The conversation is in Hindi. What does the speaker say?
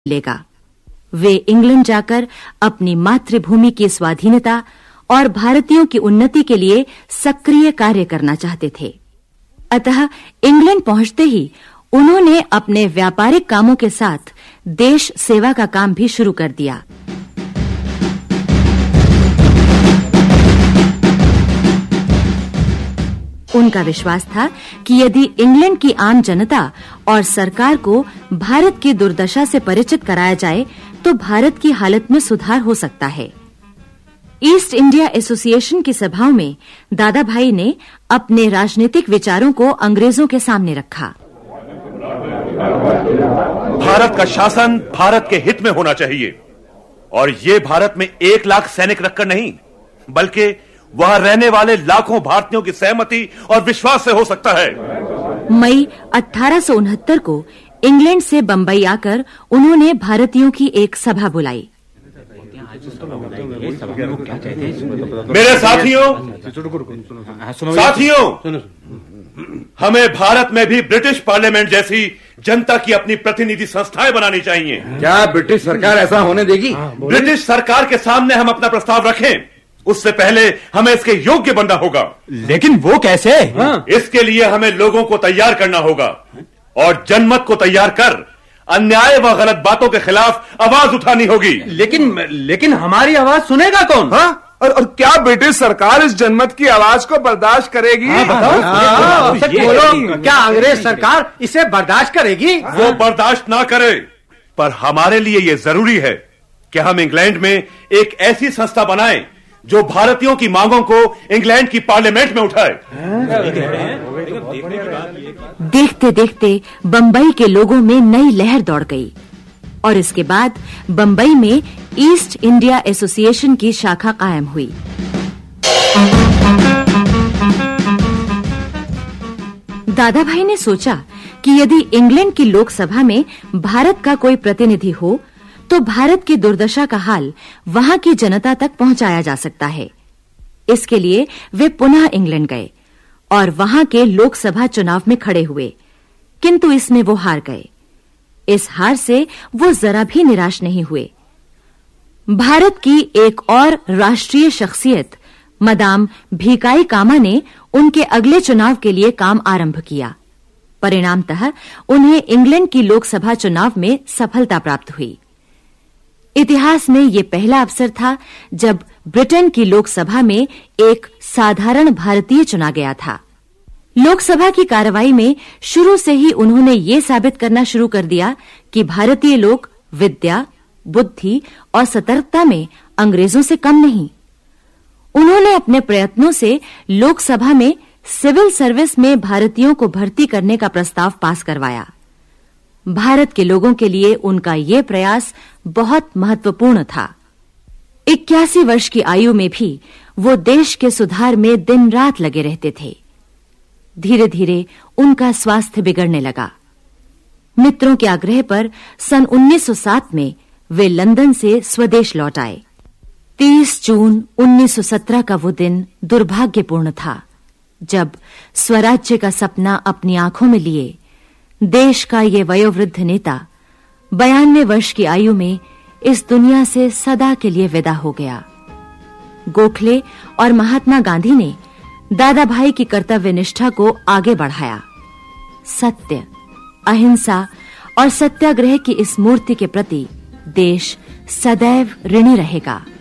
लेगा। वे इंग्लैंड जाकर अपनी मातृभूमि की स्वाधीनता और भारतीयों की उन्नति के लिए सक्रिय कार्य करना चाहते थे। अतः इंग्लैंड पहुंचते ही उन्होंने अपने व्यापारिक कामों के साथ देश सेवा का काम भी शुरू कर दिया। उनका विश्वास था कि यदि इंग्लैंड की आम जनता और सरकार को भारत की दुर्दशा से परिचित कराया जाए तो भारत की हालत में सुधार हो सकता है। ईस्ट इंडिया एसोसिएशन की सभाओं में दादा भाई ने अपने राजनीतिक विचारों को अंग्रेजों के सामने रखा। भारत का शासन भारत के हित में होना चाहिए और ये भारत में 1 लाख सैनिक रखकर नहीं बल्कि वहां रहने वाले लाखों भारतीयों की सहमति और विश्वास से हो सकता है। मई 1869 को इंग्लैंड से बंबई आकर उन्होंने भारतीयों की एक सभा बुलाई। मेरे साथियों, हमें भारत में भी ब्रिटिश पार्लियामेंट जैसी जनता की अपनी प्रतिनिधि संस्थाएं बनानी चाहिए। क्या ब्रिटिश सरकार ऐसा होने देगी? ब्रिटिश सरकार के सामने हम अपना प्रस्ताव रखें, उससे पहले हमें इसके योग्य बनना होगा। लेकिन वो कैसे? इसके लिए हमें लोगों को तैयार करना होगा और जनमत को तैयार कर अन्याय व गलत बातों के खिलाफ आवाज उठानी होगी। लेकिन हमारी आवाज सुनेगा कौन? और क्या ब्रिटिश सरकार इस जनमत की आवाज को बर्दाश्त करेगी? बोलो, क्या अंग्रेज सरकार इसे बर्दाश्त करेगी? वो बर्दाश्त ना करे, पर हमारे लिए ये जरूरी है कि हम इंग्लैंड में एक ऐसी संस्था बनाएं जो भारतीयों की मांगों को इंग्लैंड की पार्लियामेंट में उठाए। देखते देखते बंबई के लोगों में नई लहर दौड़ गई और इसके बाद बंबई में ईस्ट इंडिया एसोसिएशन की शाखा कायम हुई। दादा भाई ने सोचा कि यदि इंग्लैंड की लोकसभा में भारत का कोई प्रतिनिधि हो तो भारत की दुर्दशा का हाल वहां की जनता तक पहुंचाया जा सकता है। इसके लिए वे पुनः इंग्लैंड गए और वहां के लोकसभा चुनाव में खड़े हुए, किंतु इसमें वो हार गए। इस हार से वो जरा भी निराश नहीं हुए। भारत की एक और राष्ट्रीय शख्सियत मदाम भीकाई कामा ने उनके अगले चुनाव के लिए काम आरंभ किया। परिणामतः उन्हें इंग्लैंड की लोकसभा चुनाव में सफलता प्राप्त हुई। इतिहास में ये पहला अवसर था जब ब्रिटेन की लोकसभा में एक साधारण भारतीय चुना गया था। लोकसभा की कार्रवाई में शुरू से ही उन्होंने ये साबित करना शुरू कर दिया कि भारतीय लोग विद्या, बुद्धि और सतर्कता में अंग्रेजों से कम नहीं। उन्होंने अपने प्रयत्नों से लोकसभा में सिविल सर्विस में भारतीयों को भर्ती करने का प्रस्ताव पास करवाया। भारत के लोगों के लिए उनका यह प्रयास बहुत महत्वपूर्ण था। 81 वर्ष की आयु में भी वो देश के सुधार में दिन रात लगे रहते थे। धीरे-धीरे उनका स्वास्थ्य बिगड़ने लगा। मित्रों के आग्रह पर सन 1907 में वे लंदन से स्वदेश लौट आए। 30 जून 1917 का वो दिन दुर्भाग्यपूर्ण था जब स्वराज्य का सपना अपनी आंखों में लिए देश का ये वयोवृद्ध नेता 92 वर्ष की आयु में इस दुनिया से सदा के लिए विदा हो गया। गोखले और महात्मा गांधी ने दादा भाई की कर्तव्य निष्ठा को आगे बढ़ाया। सत्य, अहिंसा और सत्याग्रह की इस मूर्ति के प्रति देश सदैव ऋणी रहेगा।